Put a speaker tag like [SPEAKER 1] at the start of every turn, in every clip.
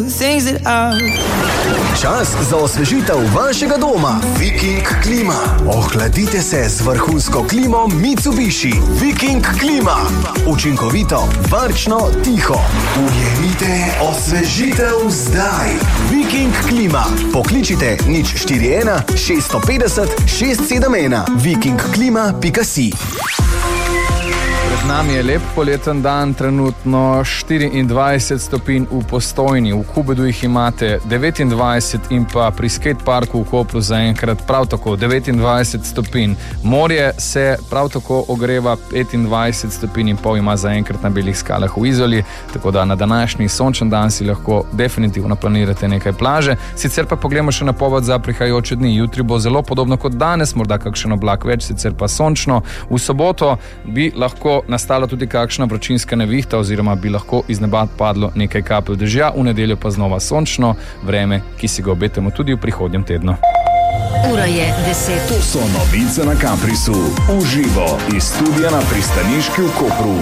[SPEAKER 1] Čas za osvežitev vašega doma. Viking klima. Ohladite se z vrhunsko klimo Mitsubishi. Viking klima. Učinkovito, varčno, tiho. Ujemite osvežitev zdaj. Viking klima. Pokličite 041 650 671. vikingklima.si.
[SPEAKER 2] Z nami je lep poleten dan, trenutno 24 stopinj v Postojni, v Kubedu jih imate 29 in pa pri skateparku v Kopru zaenkrat prav tako 29 stopinj. Morje se prav tako ogreva 25 stopinj in pol ima zaenkrat na Belih skalah v Izoli, tako da na današnji sončen dan si lahko definitivno planirate nekaj plaže. Sicer pa pogledamo še napoved za prihajajoče dni. Jutri bo zelo podobno kot danes, morda kakšen oblak več, sicer pa sončno. V soboto bi lahko nastala tudi kakšna vročinska nevihta oziroma bi lahko iz neba padlo nekaj kapelj dežja, v nedeljo pa znova sončno vreme, ki si ga obetamo tudi v prihodnjem tednu.
[SPEAKER 3] Ura je 10.
[SPEAKER 4] To so novice na Kamprisu. Uživo iz studia na Pristaniški v Kopru.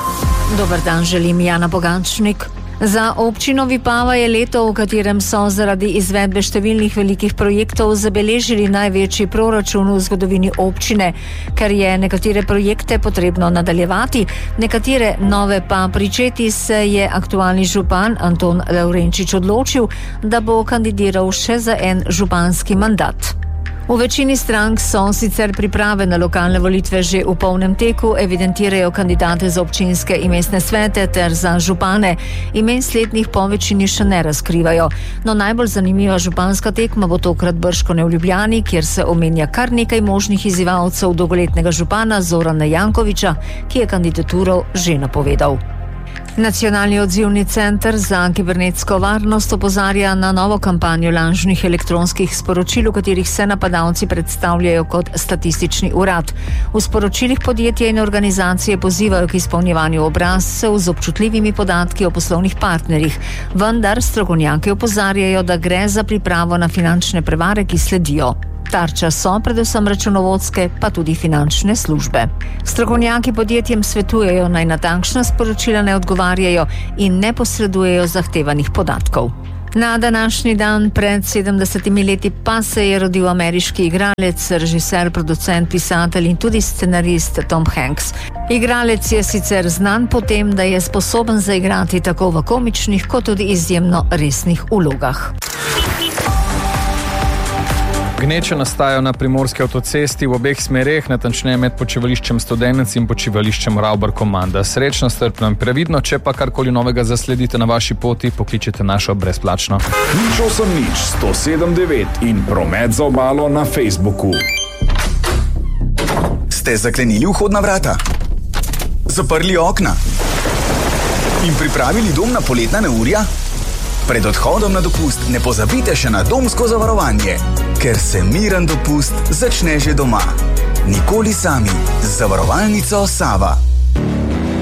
[SPEAKER 3] Dober dan, želim Jana Bogančnik. Za občino Vipava je leto, v katerem so zaradi izvedbe številnih velikih projektov zabeležili največji proračun v zgodovini občine. Ker je nekatere projekte potrebno nadaljevati, nekatere nove pa pričeti, se je aktualni župan Anton Lavrenčič odločil, da bo kandidiral še za en županski mandat. V večini strank so sicer priprave na lokalne volitve že v polnem teku, evidentirajo kandidate za občinske in mestne svete ter za župane. Imen slednjih po večini še ne razkrivajo. No, najbolj zanimiva županska tekma bo tokrat bržkone v Ljubljani, kjer se omenja kar nekaj možnih izzivalcev dolgoletnega župana Zorana Jankovića, ki je kandidaturo že napovedal. Nacionalni odzivni center za kibernetsko varnost opozarja na novo kampanjo lažnih elektronskih sporočil, v katerih se napadalci predstavljajo kot statistični urad. V sporočilih podjetja in organizacije pozivajo k izpolnjevanju obrazcev z občutljivimi podatki o poslovnih partnerjih, vendar strokovnjaki opozarjajo, da gre za pripravo na finančne prevare, ki sledijo. Tarča so predvsem računovodske, pa tudi finančne službe. Strokovnjaki podjetjem svetujejo, naj na takšna sporočila ne odgovarjajo in ne posredujejo zahtevanih podatkov. Na današnji dan pred 70 leti pa se je rodil ameriški igralec, režiser, producent, pisatelj in tudi scenarist Tom Hanks. Igralec je sicer znan po tem, da je sposoben zaigrati tako v komičnih kot tudi izjemno resnih vlogah.
[SPEAKER 2] Gneče nastajajo na primorski avtocesti v obeh smereh, natančneje med počivališčem Studenec in počivališčem Ravbar Komanda. Srečno, strpno in previdno, če pa karkoli novega zasledite na vaši poti, pokličite našo brezplačno.
[SPEAKER 4] 081-107-9 in Promet za obalo na Facebooku.
[SPEAKER 1] Ste zaklenili vhodna vrata? Zaprli okna? In pripravili dom na poletna neurja? Pred odhodom na dopust ne pozabite še na domsko zavarovanje, ker se miren dopust začne že doma. Nikoli sami z zavarovalnico Sava.